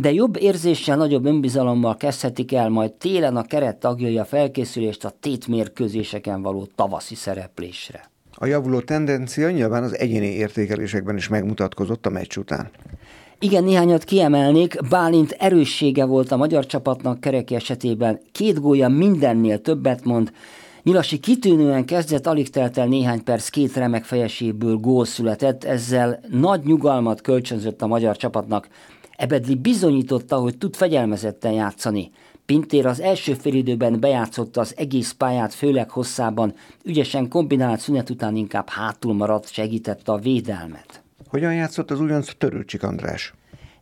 de jobb érzéssel, nagyobb önbizalommal kezdhetik el majd télen a keret tagjai a felkészülést a tétmérkőzéseken való tavaszi szereplésre. A javuló tendencia nyilván az egyéni értékelésekben is megmutatkozott a meccs után. Igen, néhányat kiemelnék. Bálint erőssége volt a magyar csapatnak Kereki esetében. 2 gólja mindennél többet mond. Nyilasi kitűnően kezdett, alig telt el néhány perc, 2 remek fejeséből gól született, ezzel nagy nyugalmat kölcsönzött a magyar csapatnak. Ebedli bizonyította, hogy tud fegyelmezetten játszani. Pintér az első félidőben bejátszotta az egész pályát, főleg hosszában, ügyesen kombinált, szünet után inkább hátul maradt, segítette a védelmet. Hogyan játszott az újonc Törőcsik András?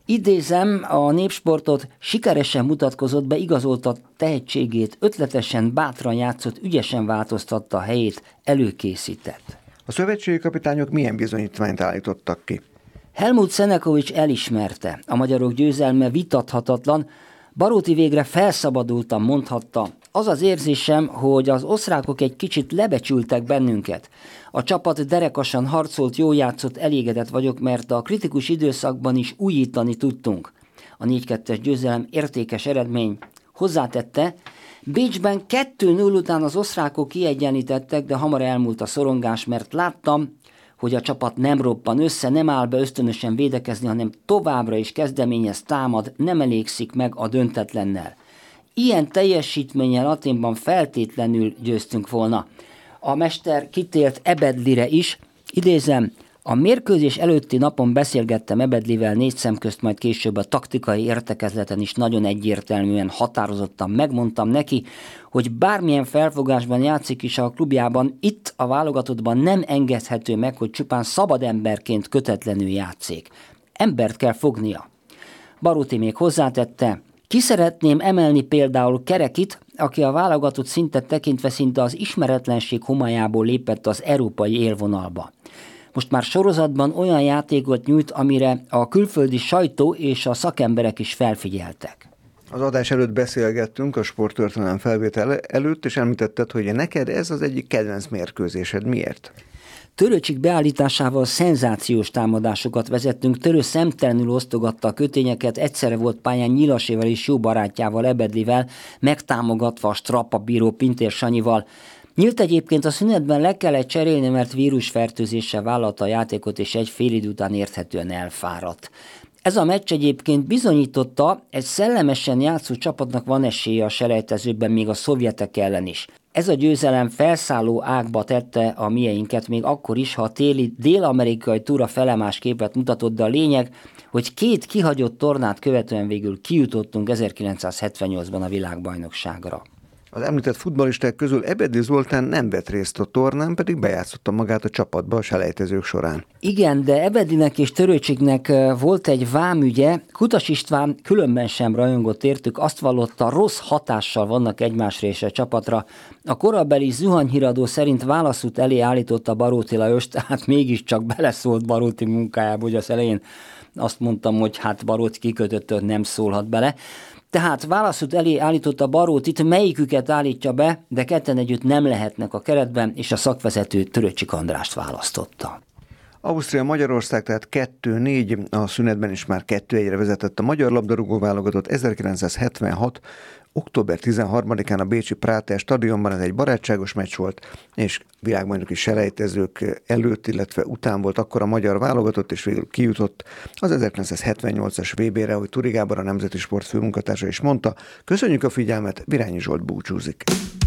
Idézem a Népsportot, sikeresen mutatkozott be, igazolta tehetségét, ötletesen, bátran játszott, ügyesen változtatta a helyét, előkészített. A szövetségi kapitányok milyen bizonyítványt állítottak ki? Helmut Szenekovics elismerte, a magyarok győzelme vitathatatlan, Baróti végre felszabadultan mondhatta. Az az érzésem, hogy az osztrákok egy kicsit lebecsültek bennünket. A csapat derekasan harcolt, jól játszott, elégedett vagyok, mert a kritikus időszakban is újítani tudtunk. A 4-2-es győzelem értékes eredmény. Hozzátette, Bécsben 2-0 után az osztrákok kiegyenlítettek, de hamar elmúlt a szorongás, mert láttam, hogy a csapat nem roppan össze, nem áll be ösztönösen védekezni, hanem továbbra is kezdeményez, támad, nem elégszik meg a döntetlennel. Ilyen teljesítménnyel Athénban feltétlenül győztünk volna. A mester kitélt Ebedlire is, idézem, a mérkőzés előtti napon beszélgettem Ebedlivel 4 szem közt, majd később a taktikai értekezleten is nagyon egyértelműen, határozottan megmondtam neki, hogy bármilyen felfogásban játszik is a klubjában, itt a válogatottban nem engedhető meg, hogy csupán szabad emberként kötetlenül játszik. Embert kell fognia. Baróti még hozzátette, ki szeretném emelni például Kerekit, aki a válogatott szintet tekintve szinte az ismeretlenség homályából lépett az európai élvonalba. Most már sorozatban olyan játékot nyújt, amire a külföldi sajtó és a szakemberek is felfigyeltek. Az adás előtt beszélgettünk a sporttörténelem felvétel előtt, és említetted, hogy neked ez az egyik kedvenc mérkőzésed. Miért? Törőcsik beállításával szenzációs támadásokat vezettünk, Törő szemtelenül osztogatta a kötényeket, egyszerre volt pályán Nyilasével és jó barátjával, Ebedlivel, megtámogatva a strapabíró Pintér Sanyival. Nyílt egyébként a szünetben le kellett cserélni, mert vírusfertőzéssel vállalta a játékot, és egy félidő után érthetően elfáradt. Ez a meccs egyébként bizonyította, egy szellemesen játszó csapatnak van esélye a selejtezőben, még a szovjetek ellen is. Ez a győzelem felszálló ágba tette a mieinket, még akkor is, ha a téli dél-amerikai túra felemás képet mutatott, de a lényeg, hogy 2 kihagyott tornát követően végül kijutottunk 1978-ban a világbajnokságra. Az említett futballisták közül Ebedli Zoltán nem vett részt a tornán, pedig bejátszotta magát a csapatba a selejtezők során. Igen, de Ebedlinek és Törőcsiknek volt egy vámügye. Kutas István különben sem rajongott értük, azt vallotta, rossz hatással vannak egymásra és a csapatra. A korabeli zuhanyhíradó szerint válaszút elé állította Baróti Lajos, tehát mégiscsak beleszólt Baróti munkájába, hogy az elején azt mondtam, hogy hát Baróti kikötött, nem szólhat bele. Tehát válaszút elé állította Barótit, melyiküket állítja be, de ketten együtt nem lehetnek a keretben, és a szakvezető Törőcsik Andrást választotta. Ausztria-Magyarország, tehát 2-4, a szünetben is már 2-1-re vezetett a magyar labdarúgó válogatott 1976. október 13-án a bécsi Prater stadionban. Ez egy barátságos meccs volt, és világbajnoki selejtezők előtt, illetve után volt akkor a magyar válogatott, és végül kijutott az 1978-as VB-re, hogy Turi Gábor, a Nemzeti Sport főmunkatársa is mondta. Köszönjük a figyelmet, Virányi Zsolt búcsúzik.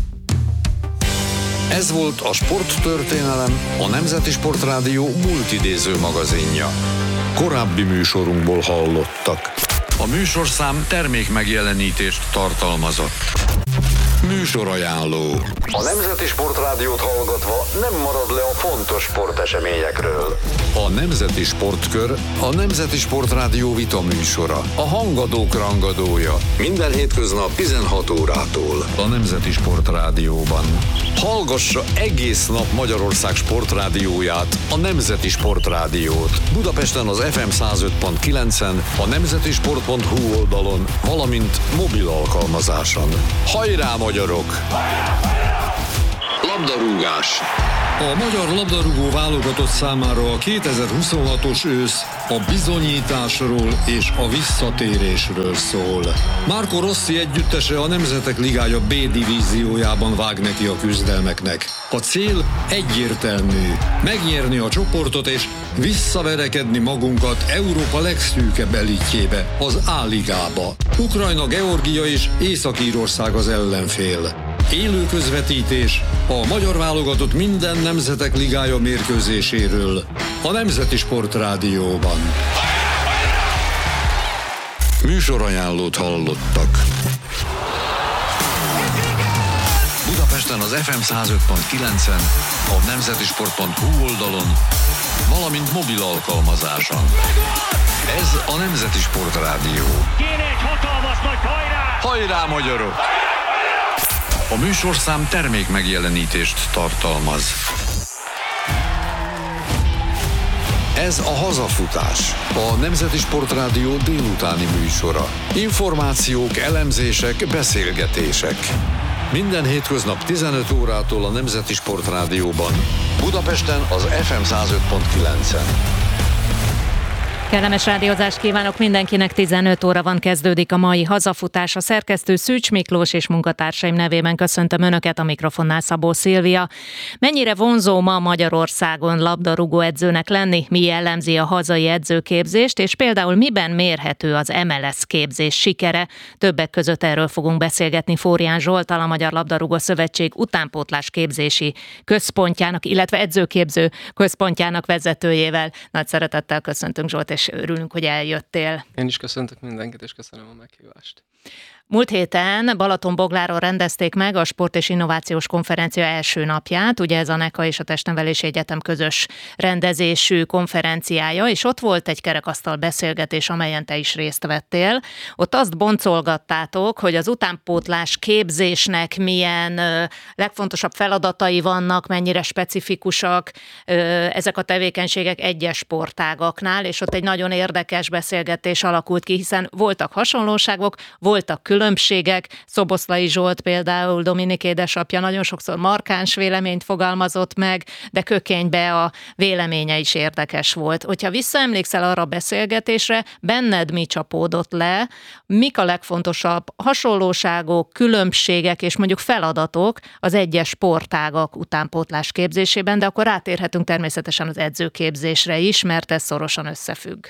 Ez volt a Sporttörténelem, a Nemzeti Sportrádió multidéző magazinja. Korábbi műsorunkból hallottak. A műsorszám termékmegjelenítést tartalmazott. Műsorajánló. A Nemzeti Sportrádiót hallgatva nem marad le a fontos sporteseményekről. A Nemzeti Sportkör a Nemzeti Sportrádió vita műsora. A hangadók rangadója. Minden hétköznap 16 órától. A Nemzeti Sportrádióban. Hallgassa egész nap Magyarország sportrádióját, a Nemzeti Sportrádiót. Budapesten az FM 105.9-en, a nemzetisport.hu oldalon, valamint mobil alkalmazáson. Hajrá, magyarok! Labdarúgás! A magyar labdarúgó válogatott számára a 2026-os ősz a bizonyításról és a visszatérésről szól. Marco Rossi együttese a Nemzetek Ligája B divíziójában vág neki a küzdelmeknek. A cél egyértelmű: megnyerni a csoportot és visszaverekedni magunkat Európa legszűkebb elitjébe, az A-ligába. Ukrajna, Georgia és Észak-Írország az ellenfél. Élő közvetítés a magyar válogatott minden Nemzetek Ligája mérkőzéséről a Nemzeti Sport Rádióban. Műsorajánlót hallottak. Budapesten az FM 105.9-en, a nemzetisport.hu oldalon, valamint mobil alkalmazáson. Ez a Nemzeti Sport Rádió. Kéne egy hatalmas nagy hajrá! Hajrá, magyarok! A műsorszám termék megjelenítést tartalmaz. Ez a Hazafutás, a Nemzeti Sport Rádió délutáni műsora. Információk, elemzések, beszélgetések. Minden hétköznap 15 órától a Nemzeti Sport Rádióban. Budapesten az FM 105.9-en. Kellemes rádiózást kívánok mindenkinek, 15 óra van, kezdődik a mai Hazafutás. A szerkesztő Szűcs Miklós és munkatársaim nevében köszöntöm Önöket, a mikrofonnál Szabó Szilvia. Mennyire vonzó ma Magyarországon labdarúgó edzőnek lenni, mi jellemzi a hazai edzőképzést, és például miben mérhető az MLS képzés sikere? Többek között erről fogunk beszélgetni Fórián Zsolttal, a Magyar Labdarúgó Szövetség utánpótlás képzési központjának, illetve edzőképző központjának vezetőjével. Nagy szeretettel köszöntünk, Zsolt, és örülünk, hogy eljöttél. Én is köszöntök mindenkit, és köszönöm a meghívást. Múlt héten Balatonbogláron rendezték meg a Sport és Innovációs Konferencia első napját, ugye ez a NECA és a Testnevelési Egyetem közös rendezésű konferenciája, és ott volt egy kerekasztal beszélgetés, amelyen te is részt vettél. Ott azt boncolgattátok, hogy az utánpótlás képzésnek milyen legfontosabb feladatai vannak, mennyire specifikusak ezek a tevékenységek egyes sportágaknál, és ott egy nagyon érdekes beszélgetés alakult ki, hiszen voltak hasonlóságok, voltak különbségek. Szoboszlai Zsolt például, Dominik édesapja nagyon sokszor markáns véleményt fogalmazott meg, de Kökénybe a véleménye is érdekes volt. Hogyha visszaemlékszel arra a beszélgetésre, benned mi csapódott le, mik a legfontosabb hasonlóságok, különbségek és mondjuk feladatok az egyes sportágak utánpótlás képzésében, de akkor rátérhetünk természetesen az edzőképzésre is, mert ez szorosan összefügg.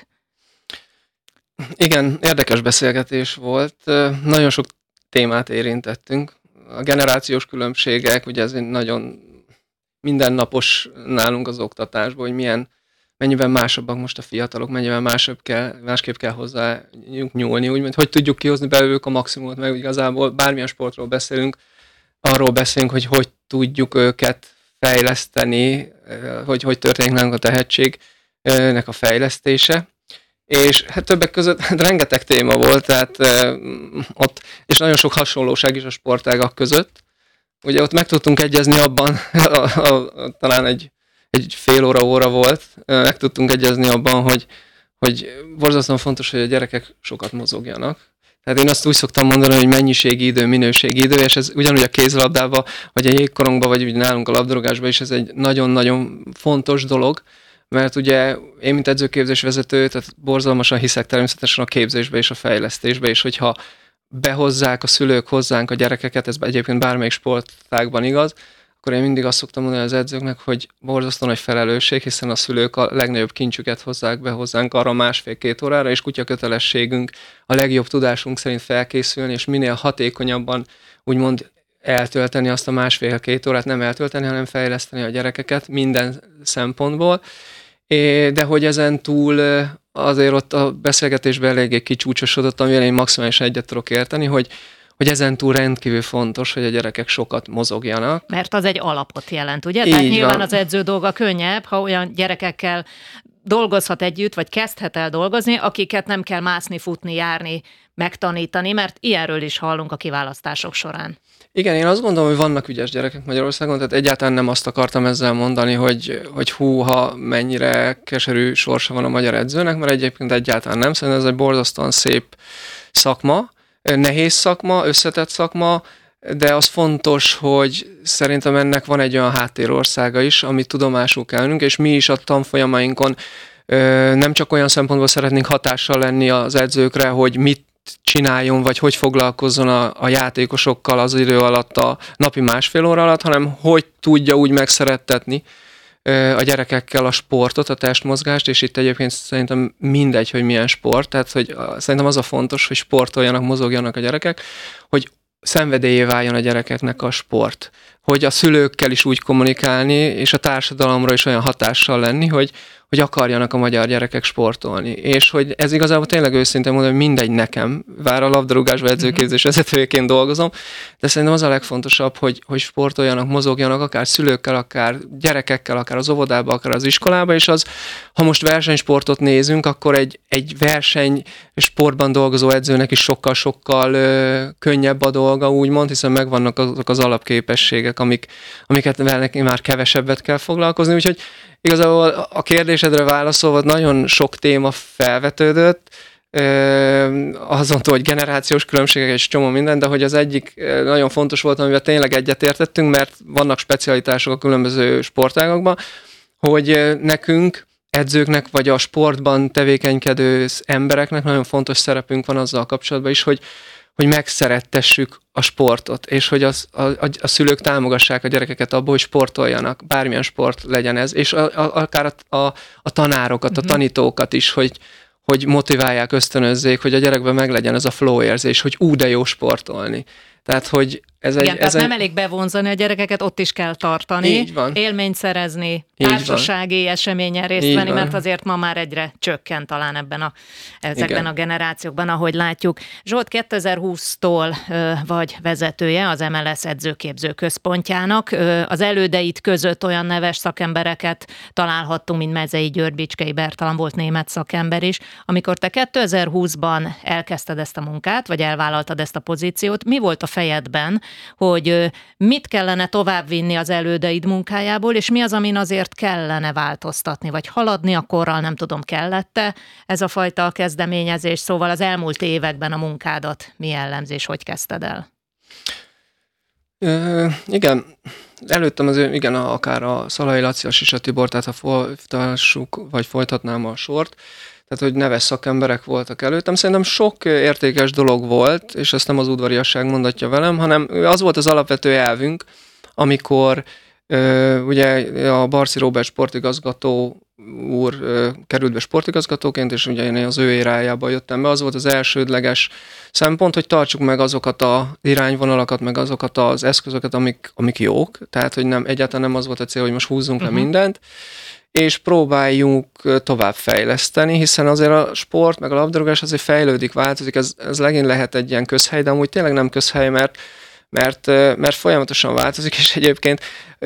Igen, érdekes beszélgetés volt. Nagyon sok témát érintettünk. A generációs különbségek, ugye ez egy nagyon mindennapos nálunk az oktatásban, hogy mennyiben másabbak most a fiatalok, mennyiben másképp kell hozzájuk nyúlni, úgymond, hogy tudjuk kihozni belőlük a maximumot, meg igazából bármilyen sportról beszélünk, arról beszélünk, hogy tudjuk őket fejleszteni, hogy történik nálunk a tehetségnek a fejlesztése. És hát többek között rengeteg téma volt, tehát ott, és nagyon sok hasonlóság is a sportágak között. Ugye ott meg tudtunk egyezni abban, talán egy fél óra volt, meg tudtunk egyezni abban, hogy borzasztóan fontos, hogy a gyerekek sokat mozogjanak. Tehát én azt úgy szoktam mondani, hogy mennyiségi idő, minőségi idő, és ez ugyanúgy a kézilabdában, vagy a jégkorongban, vagy úgy nálunk a labdarúgásban is ez egy nagyon-nagyon fontos dolog, mert ugye én, mint edzőképzésvezető, tehát borzalmasan hiszek természetesen a képzésbe és a fejlesztésbe, és hogyha behozzák a szülők hozzánk a gyerekeket, ez egyébként bármelyik sportágban igaz, akkor én mindig azt szoktam mondani az edzőknek, hogy borzasztó nagy felelősség, hiszen a szülők a legnagyobb kincsüket hozzák be hozzánk arra 1,5-2 órára, és kutya kötelességünk a legjobb tudásunk szerint felkészülni, és minél hatékonyabban úgymond eltölteni azt a 1,5-2 órát, nem eltölteni, hanem fejleszteni a gyerekeket minden szempontból. De hogy ezen túl azért ott a beszélgetésben eléggé kicsúcsosodott, amivel én maximálisan egyet tudok érteni, hogy ezen túl rendkívül fontos, hogy a gyerekek sokat mozogjanak. Mert az egy alapot jelent, ugye? Tehát nyilván az edző dolga könnyebb, ha olyan gyerekekkel dolgozhat együtt, vagy kezdhet el dolgozni, akiket nem kell mászni, futni, járni, megtanítani, mert ilyenről is hallunk a kiválasztások során. Igen, én azt gondolom, hogy vannak ügyes gyerekek Magyarországon, tehát egyáltalán nem azt akartam ezzel mondani, hogy húha, mennyire keserű sorsa van a magyar edzőnek, mert egyébként egyáltalán nem. Szerintem ez egy borzasztóan szép szakma, nehéz szakma, összetett szakma, de az fontos, hogy szerintem ennek van egy olyan háttérországa is, amit tudomásul kell vennünk, és mi is a tanfolyamainkon nem csak olyan szempontból szeretnénk hatással lenni az edzőkre, hogy mit csináljon, vagy hogy foglalkozzon a játékosokkal az idő alatt, a napi másfél óra alatt, hanem hogy tudja úgy megszerettetni a gyerekekkel a sportot, a testmozgást, és itt egyébként szerintem mindegy, hogy milyen sport, tehát hogy szerintem az a fontos, hogy sportoljanak, mozogjanak a gyerekek, hogy szenvedélyé váljon a gyerekeknek a sport, hogy a szülőkkel is úgy kommunikálni, és a társadalomra is olyan hatással lenni, hogy akarjanak a magyar gyerekek sportolni. És hogy ez igazából tényleg őszintén mondom, hogy mindegy nekem, bár a labdarúgásban edzőképzés vezetőjeként dolgozom, de szerintem az a legfontosabb, hogy sportoljanak, mozogjanak, akár szülőkkel, akár gyerekekkel, akár az óvodába, akár az iskolába, és az, ha most versenysportot nézünk, akkor egy versenysportban dolgozó edzőnek is sokkal-sokkal könnyebb a dolga, úgymond, hiszen megvannak azok az alapképességek, amiket neki már kevesebbet kell foglalkozni, úgyhogy igazából a kérdésedre válaszolva nagyon sok téma felvetődött, azon túl, hogy generációs különbségek és csomó minden, de hogy az egyik nagyon fontos volt, amivel tényleg egyetértettünk, mert vannak specialitások a különböző sportágakban, hogy nekünk, edzőknek, vagy a sportban tevékenykedő embereknek nagyon fontos szerepünk van azzal kapcsolatban is, hogy megszerettessük a sportot, és hogy a szülők támogassák a gyerekeket abból, hogy sportoljanak, bármilyen sport legyen ez, és akár a tanárokat, a tanítókat is, hogy motiválják, ösztönözzék, hogy a gyerekben meglegyen ez a flow érzés, hogy de jó sportolni. Tehát, hogy tehát nem elég bevonzani a gyerekeket, ott is kell tartani, élményt szerezni, társasági eseményen részt venni, mert azért ma már egyre csökken talán ezekben a generációkban, ahogy látjuk. Zsolt, 2020-tól vagy vezetője az MLS edzőképző központjának. Az elődeid között olyan neves szakembereket találhattunk, mint Mezei György, Bicskei Bertalan, volt német szakember is. Amikor te 2020-ban elkezdted ezt a munkát, vagy elvállaltad ezt a pozíciót, mi volt a fejedben, hogy mit kellene továbbvinni az elődeid munkájából, és mi az, amin azért kellene változtatni, vagy haladni a korral, nem tudom, kellette ez a fajta kezdeményezés, szóval az elmúlt években a munkádat mi jellemzés, hogy kezdted el? Igen, előttem azért, akár a Szalai Laci, a Sisa Tibor, tehát ha folytassuk, vagy folytatnám a sort, tehát, hogy neves szakemberek voltak előttem. Szerintem sok értékes dolog volt, és ezt nem az udvariasság mondatja velem, hanem az volt az alapvető elvünk, amikor ugye a Barci Róbert sportigazgató úr került be sportigazgatóként, és ugye én az ő érájába jöttem be. Az volt az elsődleges szempont, hogy tartsuk meg azokat az irányvonalakat, meg azokat az eszközöket, amik jók. Tehát, hogy egyáltalán nem az volt a cél, hogy most húzzunk le mindent, és próbáljunk tovább fejleszteni, hiszen azért a sport, meg a labdarúgás azért fejlődik, változik, ez legint lehet egy ilyen közhely, de amúgy tényleg nem közhely, mert folyamatosan változik, és egyébként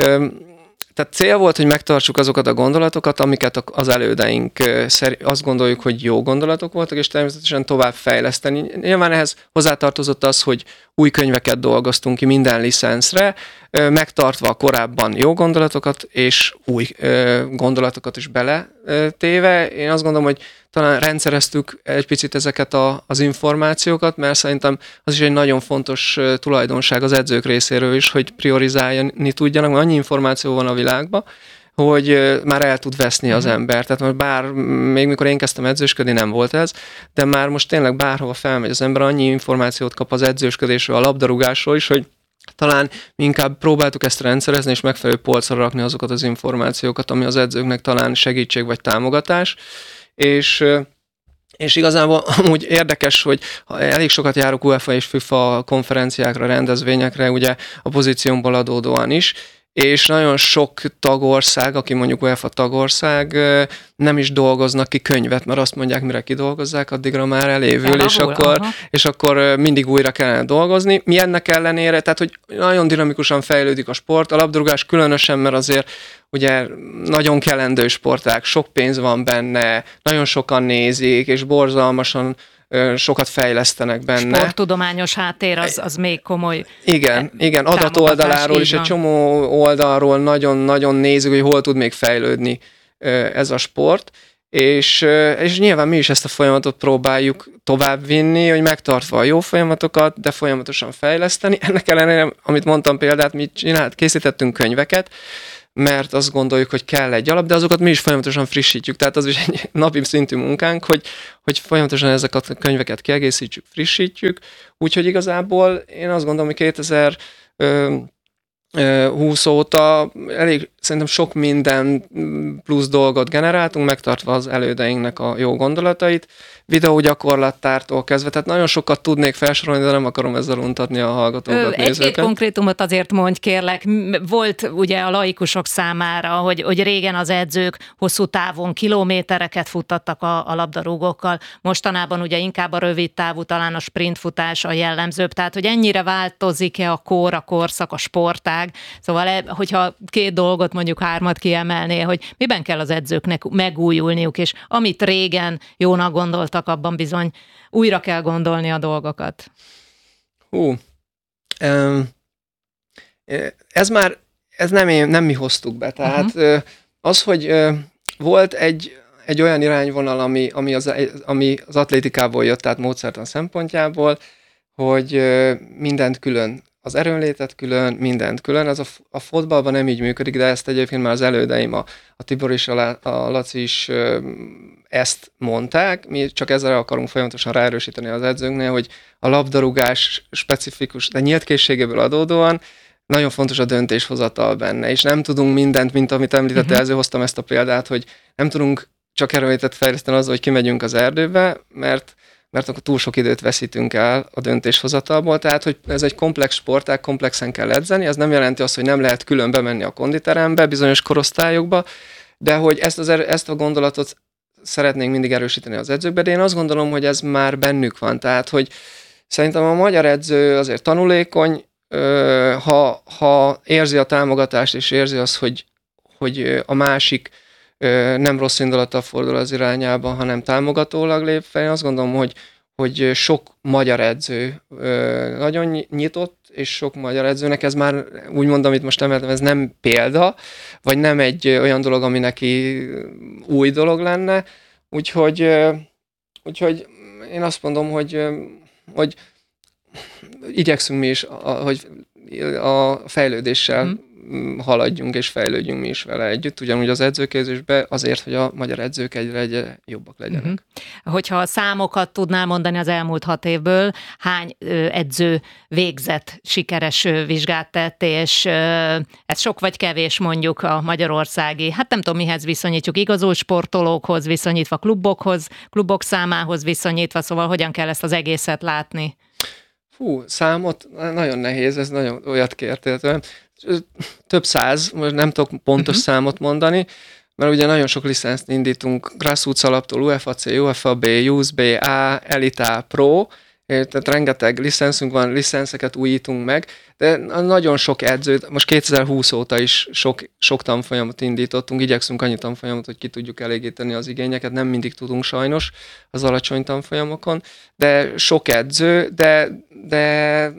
tehát cél volt, hogy megtartsuk azokat a gondolatokat, amiket az elődeink azt gondoljuk, hogy jó gondolatok voltak, és természetesen tovább fejleszteni. Nyilván ehhez hozzátartozott az, hogy új könyveket dolgoztunk ki minden licenszre, megtartva a korábban jó gondolatokat, és új gondolatokat is beletéve. Én azt gondolom, hogy talán rendszereztük egy picit ezeket az információkat, mert szerintem az is egy nagyon fontos tulajdonság az edzők részéről is, hogy priorizálni tudjanak, mert annyi információ van a világban, hogy már el tud veszni az ember. Tehát még mikor én kezdtem edzősködni, nem volt ez, de már most tényleg bárhova felmegy az ember, annyi információt kap az edzősködésről, a labdarúgásról is, hogy talán mi inkább próbáltuk ezt rendszerezni, és megfelelő polcra rakni azokat az információkat, ami az edzőknek talán segítség vagy támogatás. És igazából amúgy érdekes, hogy elég sokat járok UEFA és FIFA konferenciákra, rendezvényekre, ugye a pozíciómból adódóan is, és nagyon sok tagország, aki mondjuk UEFA tagország, nem is dolgoznak ki könyvet, mert azt mondják, mire kidolgozzák, addigra már elévül, és akkor mindig újra kellene dolgozni. Mi ennek ellenére, tehát hogy nagyon dinamikusan fejlődik a sport, a labdarúgás különösen, mert azért ugye nagyon kelendő sportág, sok pénz van benne, nagyon sokan nézik, és borzalmasan sokat fejlesztenek benne. Sporttudományos háttér az még komoly. Igen, adatoldaláról is egy csomó oldalról nagyon-nagyon nézzük, hogy hol tud még fejlődni ez a sport, és nyilván mi is ezt a folyamatot próbáljuk továbbvinni, hogy megtartva a jó folyamatokat, de folyamatosan fejleszteni. Ennek ellenére, amit mondtam példát, mi készítettünk könyveket, mert azt gondoljuk, hogy kell egy alap, de azokat mi is folyamatosan frissítjük. Tehát az is egy napi szintű munkánk, hogy folyamatosan ezeket a könyveket kiegészítjük, frissítjük. Úgyhogy igazából én azt gondolom, hogy 2020 óta elég szerintem sok minden plusz dolgot generáltunk, megtartva az elődeinknek a jó gondolatait, videógyakorlattártól kezdve, tehát nagyon sokat tudnék felsorolni, de nem akarom ezzel untatni a hallgatókat, nézőket. Egy konkrétumot azért mondj, kérlek. Volt ugye a laikusok számára, hogy régen az edzők hosszú távon kilométereket futtattak a labdarúgókkal, mostanában ugye inkább a rövid távú, talán a sprintfutás a jellemzőbb, tehát hogy ennyire változik-e a korszak, a sportág. Szóval, hogyha két dolgot, mondjuk 3 kiemelné, hogy miben kell az edzőknek megújulniuk, és amit régen jónak gondoltak, abban bizony újra kell gondolni a dolgokat. Ez nem mi hoztuk be. Tehát az, hogy volt egy olyan irányvonal, ami az atlétikából jött, tehát módszertan szempontjából, hogy mindent külön, az erőnlétet külön, mindent külön. Ez a fotballban nem így működik, de ezt egyébként már az elődeim, a Tibor és a Laci is ezt mondták. Mi csak ezzel akarunk folyamatosan ráerősíteni az edzőknél, hogy a labdarúgás specifikus, de nyílt készségéből adódóan nagyon fontos a döntéshozatal benne, és nem tudunk mindent, mint amit említette, ezért hoztam ezt a példát, hogy nem tudunk csak erőnlétet fejleszteni azzal, hogy kimegyünk az erdőbe, mert akkor túl sok időt veszítünk el a döntéshozatalból, tehát hogy ez egy komplex sportág, komplexen kell edzeni, ez nem jelenti azt, hogy nem lehet külön bemenni a konditerembe, bizonyos korosztályokba, de hogy ezt a gondolatot szeretnénk mindig erősíteni az edzőkbe, de én azt gondolom, hogy ez már bennük van, tehát hogy szerintem a magyar edző azért tanulékony, ha érzi a támogatást, és érzi azt, hogy a másik nem rossz indulattal fordul az irányába, hanem támogatólag lép fel. Én azt gondolom, hogy sok magyar edző nagyon nyitott, és sok magyar edzőnek ez már úgy mondom, amit most emeltem, ez nem példa, vagy nem egy olyan dolog, ami neki új dolog lenne. Úgyhogy én azt mondom, hogy igyekszünk mi is, hogy a fejlődéssel haladjunk és fejlődjünk mi is vele együtt, ugyanúgy az edzőképzésben azért, hogy a magyar edzők egyre jobbak legyenek. Hogyha a számokat tudnál mondani az elmúlt 6 évből, hány edző végzett, sikeres vizsgát tett, és ez sok vagy kevés mondjuk a magyarországi, hát nem tudom mihez viszonyítjuk, igazult sportolókhoz viszonyítva, klubok számához viszonyítva, szóval hogyan kell ezt az egészet látni? Számot nagyon nehéz, ez nagyon olyat kértél. Több száz, most nem tudok pontos számot mondani, mert ugye nagyon sok licenszt indítunk, grassroots alaptól UFAC, UFAB, USB, A, Elite, Pro, tehát rengeteg licenszünk van, licenszeket újítunk meg, de nagyon sok edzőt, most 2020 óta is sok tanfolyamot indítottunk, igyekszünk annyi tanfolyamot, hogy ki tudjuk elégíteni az igényeket, nem mindig tudunk sajnos az alacsony tanfolyamokon, de sok edző, de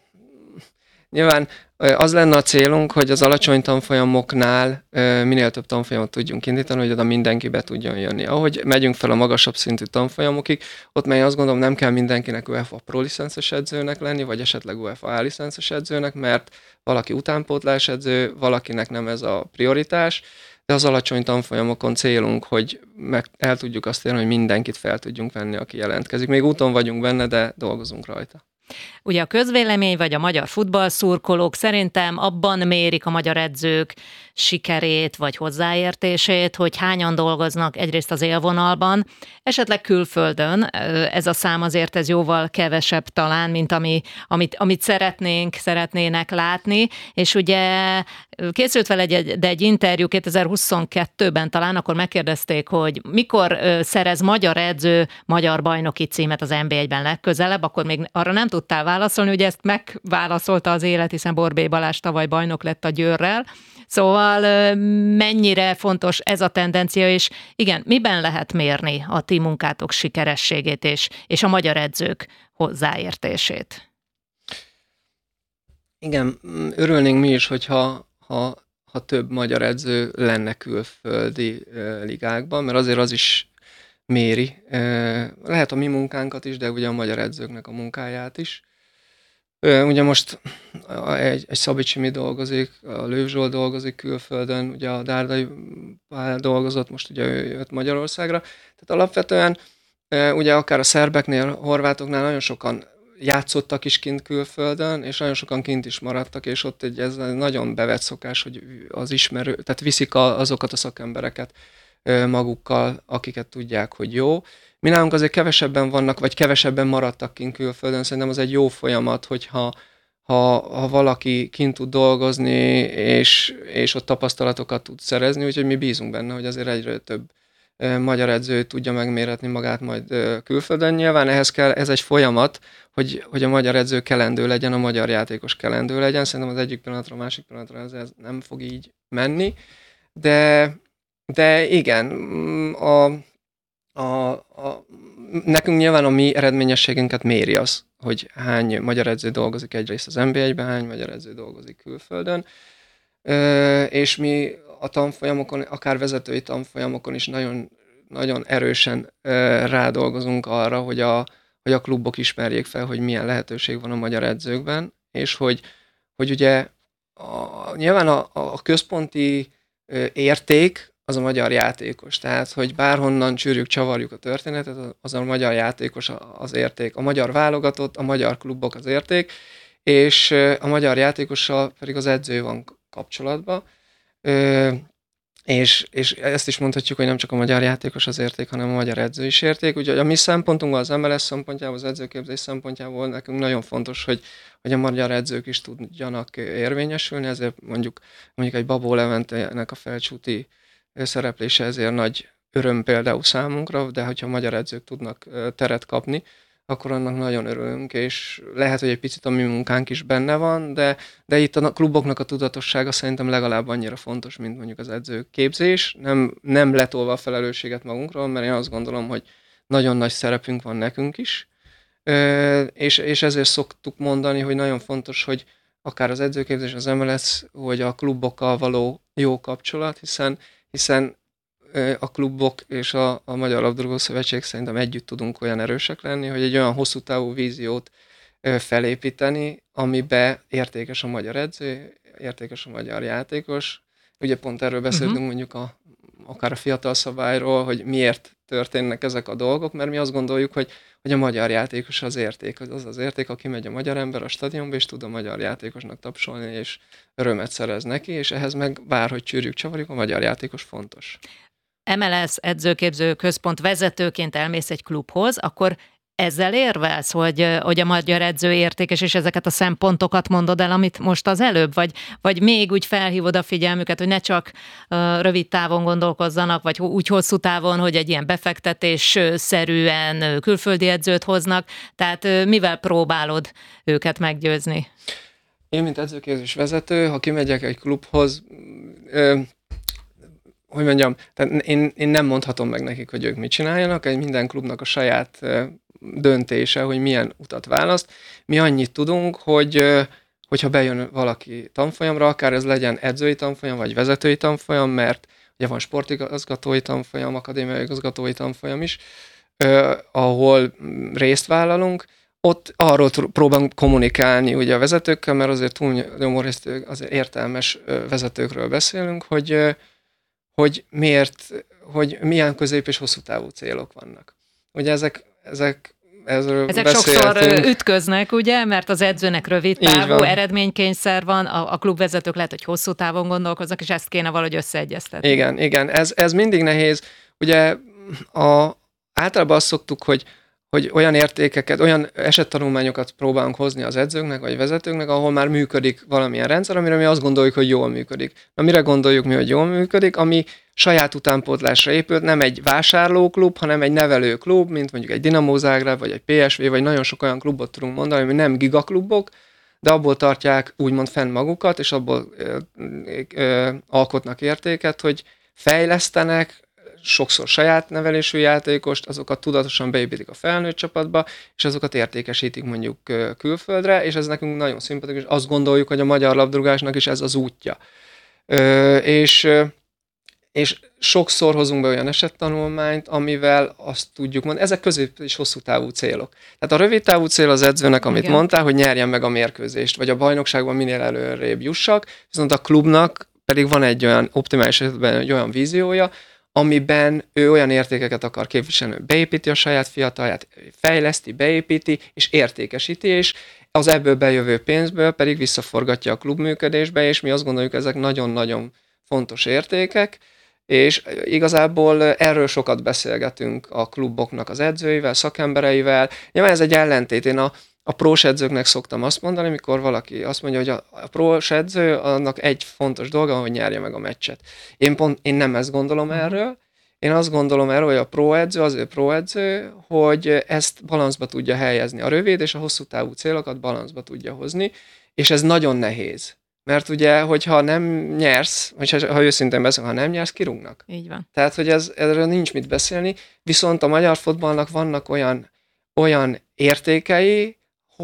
nyilván az lenne a célunk, hogy az alacsony tanfolyamoknál minél több tanfolyamot tudjunk indítani, hogy oda mindenki be tudjon jönni. Ahogy megyünk fel a magasabb szintű tanfolyamokig, ott meg azt gondolom, nem kell mindenkinek UEFA Pro licences edzőnek lenni, vagy esetleg UEFA A licences edzőnek, mert valaki utánpótlás edző, valakinek nem ez a prioritás, de az alacsony tanfolyamokon célunk, hogy el tudjuk azt érni, hogy mindenkit fel tudjunk venni, aki jelentkezik. Még úton vagyunk benne, de dolgozunk rajta. Ugye a közvélemény vagy a magyar futballszurkolók szerintem abban mérik a magyar edzők sikerét vagy hozzáértését, hogy hányan dolgoznak egyrészt az élvonalban, esetleg külföldön. Ez a szám azért ez jóval kevesebb talán, mint amit szeretnének látni, és ugye készült vele egy interjú 2022-ben talán, akkor megkérdezték, hogy mikor szerez magyar edző magyar bajnoki címet az NB1-ben legközelebb, akkor még arra nem tudtál válaszolni, ugye ezt megválaszolta az élet, hiszen Borbély Balázs tavaly bajnok lett a Győrrel. Szóval mennyire fontos ez a tendencia, és igen, miben lehet mérni a ti munkátok sikerességét és a magyar edzők hozzáértését? Igen, örülnénk mi is, hogyha ha több magyar edző lenne külföldi ligákban, mert azért az is méri. Lehet a mi munkánkat is, de ugye a magyar edzőknek a munkáját is. Ugye most egy Szabi Csimi dolgozik, a Lőv Zsolt dolgozik külföldön, ugye a Dárdai Pál dolgozott, most ugye ő jött Magyarországra. Tehát alapvetően ugye akár a szerbeknél, a horvátoknál nagyon sokan játszottak is kint külföldön, és nagyon sokan kint is maradtak, és ott ez nagyon bevett szokás, hogy az ismerő, tehát viszik azokat a szakembereket magukkal, akiket tudják, hogy jó. Mi nálunk azért kevesebben vannak, vagy kevesebben maradtak kint külföldön, szerintem az egy jó folyamat, hogyha ha valaki kint tud dolgozni, és ott tapasztalatokat tud szerezni, úgyhogy mi bízunk benne, hogy azért egyre több magyar edző tudja megméretni magát majd külföldön. Nyilván ehhez kell, ez egy folyamat, hogy a magyar edző kelendő legyen, a magyar játékos kelendő legyen. Szerintem az egyik pillanatra, a másik pillanatra ez nem fog így menni. De igen, nekünk nyilván a mi eredményességünket méri az, hogy hány magyar edző dolgozik egyrészt az NB1-ben, hány magyar edző dolgozik külföldön, és mi a tanfolyamokon, akár vezetői tanfolyamokon is nagyon, nagyon erősen rádolgozunk arra, hogy a klubok ismerjék fel, hogy milyen lehetőség van a magyar edzőkben, és hogy ugye nyilván a központi érték az a magyar játékos. Tehát, hogy bárhonnan csűrjük, csavarjuk a történetet, az a magyar játékos az érték. A magyar válogatott, a magyar klubok az érték, és a magyar játékossal pedig az edző van kapcsolatban. És ezt is mondhatjuk, hogy nem csak a magyar játékos az érték, hanem a magyar edző is érték. Úgyhogy a mi szempontunkból, az MLS szempontjából, az edzőképzés szempontjából nekünk nagyon fontos, hogy a magyar edzők is tudjanak érvényesülni, ezért mondjuk egy Babó Leventének a felcsúti szereplése ezért nagy öröm például számunkra, de hogyha a magyar edzők tudnak teret kapni, akkor annak nagyon örülünk, és lehet, hogy egy picit a mi munkánk is benne van, de itt a kluboknak a tudatossága szerintem legalább annyira fontos, mint mondjuk az edzőképzés. Nem letolva a felelősséget magunkról, mert én azt gondolom, hogy nagyon nagy szerepünk van nekünk is, és ezért szoktuk mondani, hogy nagyon fontos, hogy akár az edzőképzés, az MLS, vagy a klubokkal való jó kapcsolat, hiszen a klubok és a Magyar Labdarúgó Szövetség szerintem együtt tudunk olyan erősek lenni, hogy egy olyan hosszú távú víziót felépíteni, amiben értékes a magyar edző, értékes a magyar játékos. Ugye pont erről beszéltünk mondjuk akár a fiatal szabályról, hogy miért történnek ezek a dolgok, mert mi azt gondoljuk, hogy a magyar játékos az érték, az érték, aki megy a magyar ember a stadionba, és tud a magyar játékosnak tapsolni, és örömet szerez neki, és ehhez meg bárhogy csűrjük, csavarjuk, a magyar játékos fontos. MLS edzőképző központ vezetőként elmész egy klubhoz, akkor ezzel érvelsz, hogy a magyar edző értékes, és ezeket a szempontokat mondod el, amit most az előbb, vagy még úgy felhívod a figyelmüket, hogy ne csak rövid távon gondolkozzanak, vagy úgy hosszú távon, hogy egy ilyen befektetésszerűen külföldi edzőt hoznak, tehát mivel próbálod őket meggyőzni? Én, mint edzőképzés vezető, ha kimegyek egy klubhoz, hogy mondjam, tehát én nem mondhatom meg nekik, hogy ők mit csináljanak, minden klubnak a saját döntése, hogy milyen utat választ. Mi annyit tudunk, hogyha bejön valaki tanfolyamra, akár ez legyen edzői tanfolyam, vagy vezetői tanfolyam, mert ugye van sportigazgatói tanfolyam, akadémiai igazgatói tanfolyam is, ahol részt vállalunk, ott arról próbálunk kommunikálni ugye a vezetőkkel, mert azért túlnyomórészt azért értelmes vezetőkről beszélünk, hogy milyen közép- és hosszú távú célok vannak. Ugye ezek sokszor ütköznek, ugye, mert az edzőnek rövid távú eredménykényszer van, a klubvezetők lehet, hogy hosszú távon gondolkoznak, és ezt kéne valahogy összeegyeztetni. Igen, ez mindig nehéz. Ugye általában azt szoktuk, hogy olyan értékeket, olyan esettanulmányokat próbálunk hozni az edzőknek, vagy vezetőknek, ahol már működik valamilyen rendszer, amire mi azt gondoljuk, hogy jól működik. Na, mire gondoljuk mi, hogy jól működik? Ami saját utánpótlásra épült, nem egy vásárlóklub, hanem egy nevelőklub, mint mondjuk egy Dinamo Zágráb, vagy egy PSV, vagy nagyon sok olyan klubot tudunk mondani, ami nem gigaklubok, de abból tartják úgymond fenn magukat, és abból alkotnak értéket, hogy fejlesztenek, sokszor saját nevelésű játékost, azokat tudatosan beépítik a felnőtt csapatba, és azokat értékesítik mondjuk külföldre, és ez nekünk nagyon szimpatikus, és azt gondoljuk, hogy a magyar labdarúgásnak is ez az útja. És sokszor hozunk be olyan esettanulmányt, amivel azt tudjuk mondani, ezek közép és hosszú távú célok. Tehát a rövid távú cél az edzőnek, amit mondtál, hogy nyerjen meg a mérkőzést, vagy a bajnokságban minél előrébb jussak, viszont a klubnak pedig van egy olyan optimális esetben egy olyan víziója, amiben ő olyan értékeket akar képviselni, beépíti a saját fiatalját, fejleszti, beépíti, és értékesíti, és az ebből bejövő pénzből pedig visszaforgatja a klub működésbe, és mi azt gondoljuk, ezek nagyon-nagyon fontos értékek, és igazából erről sokat beszélgetünk a kluboknak az edzőivel, szakembereivel. Nyilván ez egy ellentét. Én a prós edzőknek szoktam azt mondani, mikor valaki azt mondja, hogy a prós edző, annak egy fontos dolga, hogy nyerje meg a meccset. Én nem ezt gondolom erről. Én azt gondolom erről, hogy a próedző, azért próedző, hogy ezt balanszba tudja helyezni. A rövid és a hosszú távú célokat balanszba tudja hozni, és ez nagyon nehéz. Mert ugye, hogyha nem nyersz, vagy ha őszintén beszélünk, ha nem nyersz, kirúgnak. Így van. Tehát, hogy erről nincs mit beszélni, viszont a magyar fotballnak vannak olyan értékei,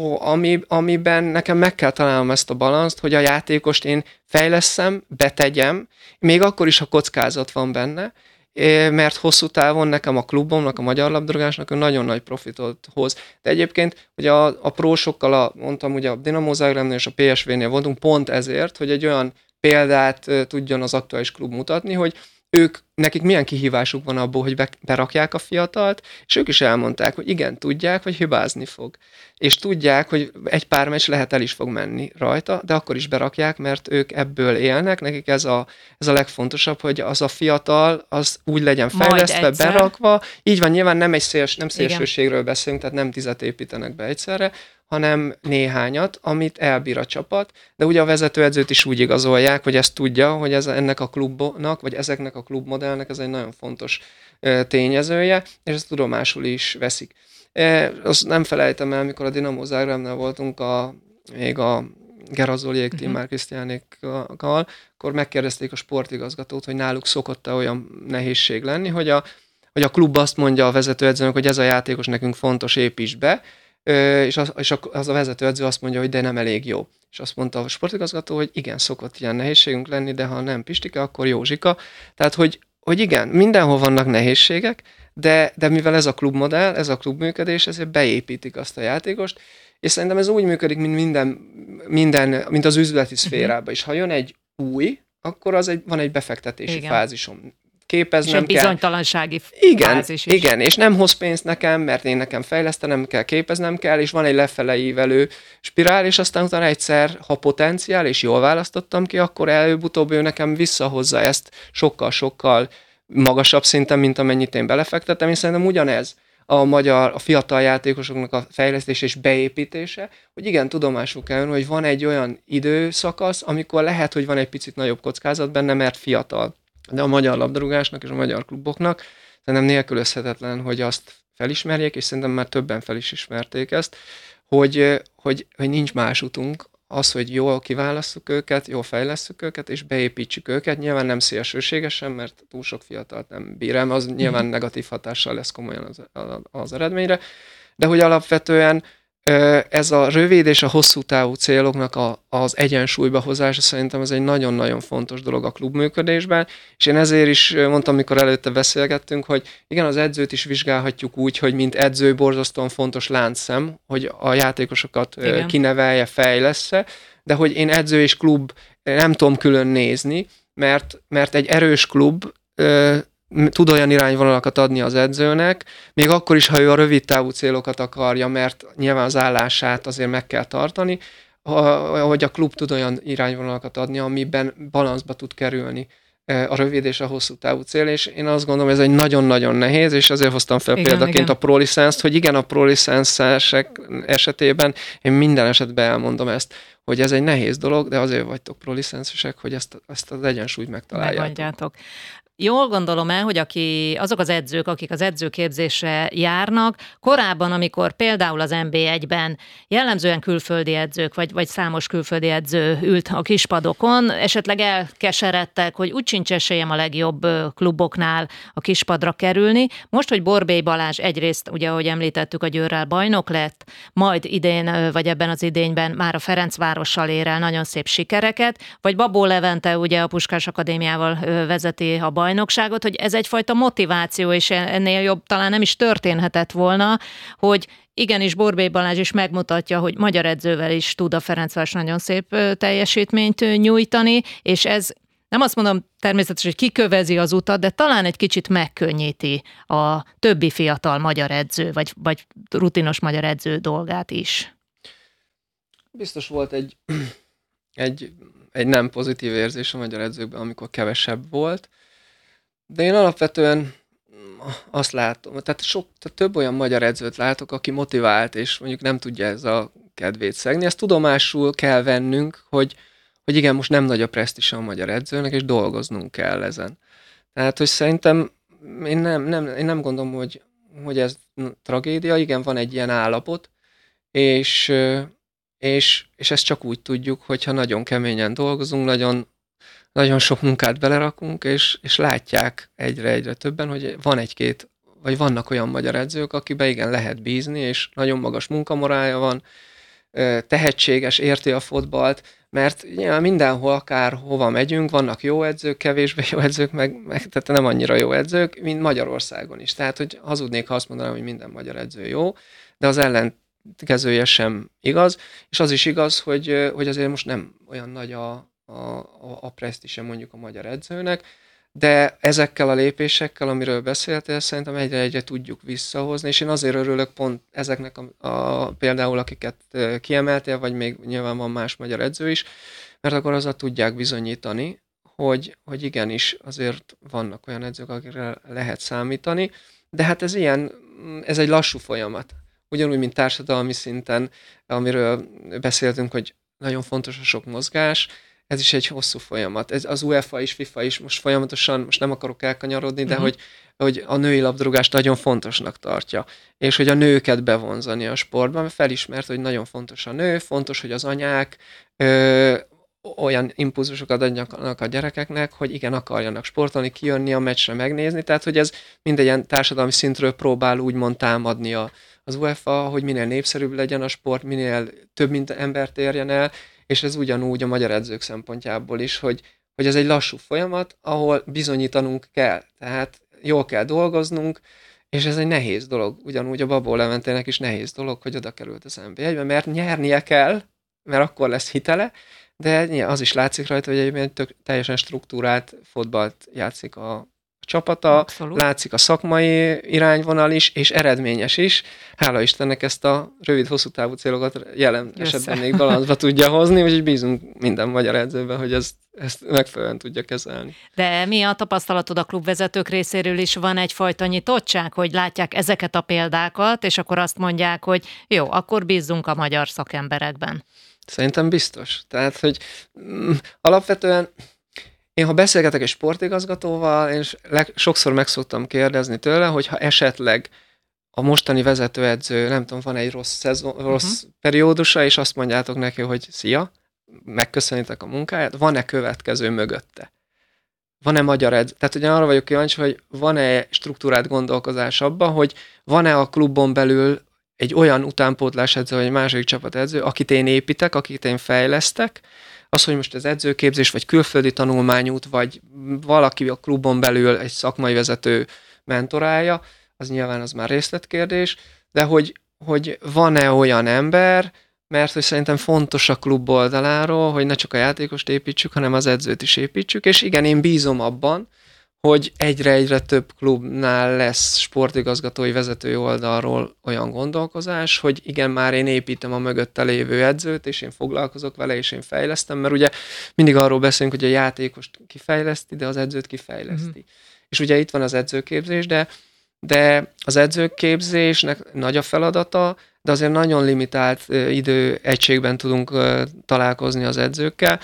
amiben nekem meg kell találnom ezt a balanszt, hogy a játékost én fejlesszem, betegyem, még akkor is, ha kockázat van benne, mert hosszú távon nekem a klubomnak, a magyar labdarúgásnak nagyon nagy profitot hoz. De egyébként, hogy a prósokkal, mondtam, ugye a Dinamo Zagrebnél és a PSV-nél voltunk pont ezért, hogy egy olyan példát tudjon az aktuális klub mutatni, hogy nekik milyen kihívásuk van abból, hogy berakják a fiatalt, és ők is elmondták, hogy igen, tudják, hogy hibázni fog. És tudják, hogy egy pár meccs lehet el is fog menni rajta, de akkor is berakják, mert ők ebből élnek, nekik ez a legfontosabb, hogy az a fiatal, az úgy legyen fejlesztve, berakva. Így van, nyilván nem szélsőségről beszélünk, tehát nem 10 építenek be egyszerre, hanem néhányat, amit elbír a csapat, de ugye a vezetőedzőt is úgy igazolják, hogy ezt tudja, hogy ennek a klubnak, vagy ezeknek a klubmodellnek ez egy nagyon fontos tényezője, és ezt tudomásul is veszik. Azt nem felejtem el, mikor a Dinamo Zagrebnél voltunk még a Gerazoliék, Timár Krisztiánékkal, akkor megkérdezték a sportigazgatót, hogy náluk szokott-e olyan nehézség lenni, hogy a klub azt mondja a vezetőedzőnek, hogy ez a játékos nekünk fontos, építs be, és az a vezetőedző azt mondja, hogy de nem elég jó. És azt mondta a sportigazgató, hogy igen, szokott ilyen nehézségünk lenni, de ha nem Pistike, akkor Józsika. Tehát, hogy igen, mindenhol vannak nehézségek, de mivel ez a klubmodell, ez a klubműködés, ezért beépítik azt a játékost, és szerintem ez úgy működik, mint az üzleti szférában is. Ha jön egy új, akkor van egy befektetési fázisom. Képeznem és egy bizonytalansági fázis is. Igen, és nem hoz pénzt nekem, mert én nekem fejlesztenem kell, képeznem kell, és van egy lefele ívelő spirál, és aztán utána egyszer, ha potenciál, és jól választottam ki, akkor előbb-utóbb ő nekem visszahozza ezt sokkal-sokkal magasabb szinten, mint amennyit én belefektettem, és szerintem ugyanez a fiatal játékosoknak a fejlesztése és beépítése, hogy igen, tudomásul kell venni, hogy van egy olyan időszakasz, amikor lehet, hogy van egy picit nagyobb kockázat benne, mert fiatal. De a magyar labdarúgásnak és a magyar kluboknak szerintem nélkülözhetetlen, hogy azt felismerjék, és szerintem már többen fel is ismerték ezt, hogy nincs más utunk, az, hogy jól kiválasszuk őket, jól fejlesszük őket, és beépítsük őket. Nyilván nem szélsőségesen, mert túl sok fiatalt nem bírem, az nyilván negatív hatással lesz komolyan az eredményre, de hogy alapvetően ez a rövid és a hosszú távú céloknak az egyensúlyba hozása szerintem ez egy nagyon-nagyon fontos dolog a klubműködésben, és én ezért is mondtam, mikor előtte beszélgettünk, hogy igen, az edzőt is vizsgálhatjuk úgy, hogy mint edző borzasztóan fontos láncszem, hogy a játékosokat kinevelje, fejlessze, de hogy én edző és klub nem tudom külön nézni, mert egy erős klub tud olyan irányvonalakat adni az edzőnek, még akkor is, ha ő a rövid távú célokat akarja, mert nyilván az állását azért meg kell tartani, hogy a klub tud olyan irányvonalakat adni, amiben balanszba tud kerülni a rövid és a hosszú távú cél, és én azt gondolom, ez egy nagyon-nagyon nehéz, és azért hoztam fel példaként a ProLicense-t, hogy igen, a ProLicense-esek esetében én minden esetben elmondom ezt, hogy ez egy nehéz dolog, de azért vagytok ProLicense-esek, hogy ezt az egyensúlyt megtaláljátok. Megmondjátok. jól gondolom-e, hogy azok az edzők, akik az edzőképzésre járnak, korábban, amikor például az NB1-ben jellemzően külföldi edzők, vagy számos külföldi edző ült a kispadokon, esetleg elkeseredtek, hogy úgy sincs esélyem a legjobb kluboknál a kispadra kerülni. Most, hogy Borbély Balázs egyrészt, ugye ahogy említettük, a Győrrel bajnok lett, majd idén, vagy ebben az idényben már a Ferencvárossal ér el nagyon szép sikereket, vagy Babó Levente ugye a Puskás Akadémiával vezeti a bajnokságot, hogy ez egyfajta motiváció, és ennél jobb talán nem is történhetett volna, hogy igenis Borbély Balázs is megmutatja, hogy magyar edzővel is tud a Ferencváros nagyon szép teljesítményt nyújtani, és ez nem azt mondom természetesen, hogy kikövezi az utat, de talán egy kicsit megkönnyíti a többi fiatal magyar edző, vagy rutinos magyar edző dolgát is. Biztos volt egy nem pozitív érzés a magyar edzőkben, amikor kevesebb volt, de én alapvetően azt látom, tehát több olyan magyar edzőt látok, aki motivált, és mondjuk nem tudja ez a kedvét szegni. Ezt tudomásul kell vennünk, hogy igen, most nem nagy a presztízse a magyar edzőnek, és dolgoznunk kell ezen. Tehát, hogy szerintem én nem gondolom, hogy ez tragédia, igen, van egy ilyen állapot, és ezt csak úgy tudjuk, hogyha nagyon keményen dolgozunk, nagyon sok munkát belerakunk, és látják egyre többen, hogy vannak olyan magyar edzők, akiben igen lehet bízni, és nagyon magas munkamorálja van, tehetséges, érti a fotballt, mert nyilván mindenhol, akár hova megyünk, vannak jó edzők, kevésbé jó edzők, meg tehát nem annyira jó edzők, mint Magyarországon is. Tehát, hogy hazudnék, ha azt mondanám, hogy minden magyar edző jó, de az ellenkezője sem igaz, és az is igaz, hogy azért most nem olyan nagy a presztízse mondjuk a magyar edzőnek, de ezekkel a lépésekkel, amiről beszéltél, szerintem egyre tudjuk visszahozni, és én azért örülök pont ezeknek például, akiket kiemeltél, vagy még nyilván van más magyar edző is, mert akkor azzal tudják bizonyítani, hogy igenis azért vannak olyan edzők, akikre lehet számítani, de hát ez egy lassú folyamat. Ugyanúgy, mint társadalmi szinten, amiről beszéltünk, hogy nagyon fontos a sok mozgás, ez is egy hosszú folyamat. Az UEFA is, FIFA is most folyamatosan, most nem akarok elkanyarodni, de hogy a női labdarúgást nagyon fontosnak tartja, és hogy a nőket bevonzani a sportban, mert felismert, hogy nagyon fontos a nő, fontos, hogy az anyák olyan impulzusokat adjanak a gyerekeknek, hogy igen, akarjanak sportolni, kijönni a meccsre, megnézni, tehát hogy ez mindegy ilyen társadalmi szintről próbál úgymond támadni az UEFA, hogy minél népszerűbb legyen a sport, minél több embert érjen el, és ez ugyanúgy a magyar edzők szempontjából is, hogy ez egy lassú folyamat, ahol bizonyítanunk kell. Tehát jól kell dolgoznunk, és ez egy nehéz dolog. Ugyanúgy a Babó Leventének is nehéz dolog, hogy oda került az NB1-be, mert nyernie kell, mert akkor lesz hitele, de az is látszik rajta, hogy egy teljesen struktúrált fotballt játszik a csapata, abszolút. Látszik a szakmai irányvonal is, és eredményes is. Hála Istennek ezt a rövid-hosszú távú célokat jelen esetben még balansba tudja hozni, úgyhogy bízunk minden magyar edzőben, hogy ezt megfelelően tudja kezelni. De mi a tapasztalatod a klubvezetők részéről is? Van egyfajta nyitottság, hogy látják ezeket a példákat, és akkor azt mondják, hogy jó, akkor bízzunk a magyar szakemberekben. Szerintem biztos. Tehát, hogy alapvetően én, ha beszélgetek egy sportigazgatóval, és sokszor meg szoktam kérdezni tőle, hogyha esetleg a mostani vezetőedző, nem tudom, van egy rossz periódusa, és azt mondjátok neki, hogy szia, megköszönitek a munkáját, van-e következő mögötte? Van-e magyar edző? Tehát ugye arra vagyok kíváncsi, hogy van-e struktúrált gondolkozás abban, hogy van-e a klubon belül egy olyan utánpótlás edző, vagy egy második csapatedző, akit én építek, akit én fejlesztek, az, hogy most az edzőképzés, vagy külföldi tanulmányút, vagy valaki a klubon belül egy szakmai vezető mentorálja, az nyilván az már részletkérdés, de hogy van-e olyan ember, mert hogy szerintem fontos a klub oldaláról, hogy ne csak a játékost építsük, hanem az edzőt is építsük, és igen, én bízom abban, hogy egyre több klubnál lesz sportigazgatói vezetői oldalról olyan gondolkozás, hogy igen, már én építem a mögötte lévő edzőt, és én foglalkozok vele, és én fejlesztem, mert ugye mindig arról beszélünk, hogy a játékost kifejleszti, de az edzőt kifejleszti. És ugye itt van az edzőképzés, de az edzőképzésnek nagy a feladata, de azért nagyon limitált idő egységben tudunk találkozni az edzőkkel.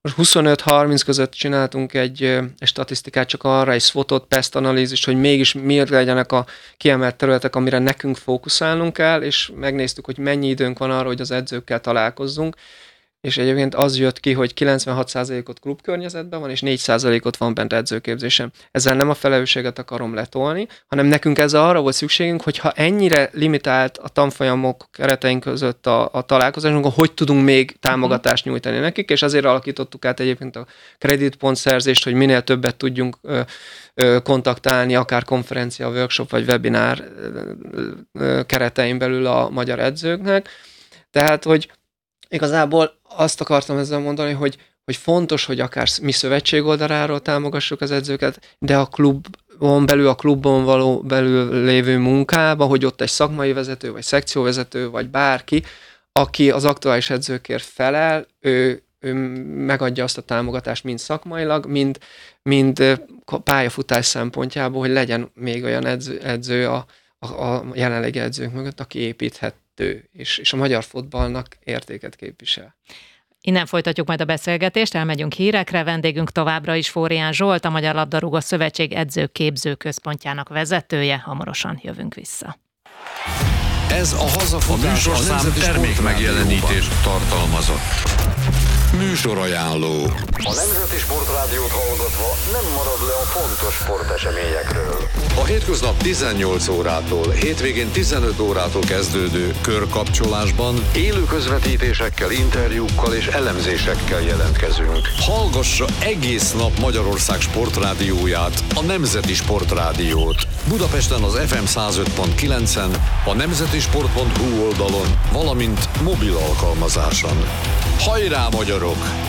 most 25-30 között csináltunk egy statisztikát csak arra, egy SWOT-ot, PEST analízis, hogy mégis miért legyenek a kiemelt területek, amire nekünk fókuszálnunk kell, és megnéztük, hogy mennyi időnk van arra, hogy az edzőkkel találkozzunk, és egyébként az jött ki, hogy 96%-ot klubkörnyezetben van, és 4%-ot van bent edzőképzésen. Ezzel nem a felelősséget akarom letolni, hanem nekünk ezzel arra volt szükségünk, hogy ha ennyire limitált a tanfolyamok kereteink között a találkozásunk, hogy tudunk még támogatást nyújtani nekik, és azért alakítottuk át egyébként a kreditpontszerzést, hogy minél többet tudjunk kontaktálni, akár konferencia, workshop vagy webinár keretein belül a magyar edzőknek. Tehát, hogy igazából azt akartam ezzel mondani, hogy fontos, hogy akár mi szövetség oldaláról támogassuk az edzőket, de a klubon belül lévő munkába, hogy ott egy szakmai vezető, vagy szekcióvezető, vagy bárki, aki az aktuális edzőkért felel, ő megadja azt a támogatást mind szakmailag, mind pályafutás szempontjából, hogy legyen még olyan edző a jelenlegi edzők mögött, aki építhető, és a magyar fotballnak értéket képvisel. Innen folytatjuk majd a beszélgetést, elmegyünk hírekre, vendégünk továbbra is Fórián Zsolt, a Magyar Labdarúgó Szövetség edzőképző központjának vezetője, hamarosan jövünk vissza. Ez a Hazafutás, a Nemzeti Sport megjelenítést tartalmazott. Műsorajánló. A Nemzeti Sportrádiót hallgatva nem marad le a fontos sporteseményekről. A hétköznap 18 órától, hétvégén 15 órától kezdődő körkapcsolásban élő közvetítésekkel, interjúkkal és elemzésekkel jelentkezünk. Hallgassa egész nap Magyarország sportrádióját, a Nemzeti Sportrádiót. Budapesten az FM 105.9-en, a nemzetisport.hu oldalon, valamint mobil alkalmazáson. Hajrá, magyarok!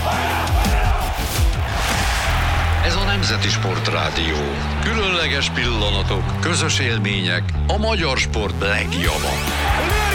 Ez a Nemzeti Sportrádió. Különleges pillanatok, közös élmények, a magyar sport legjava.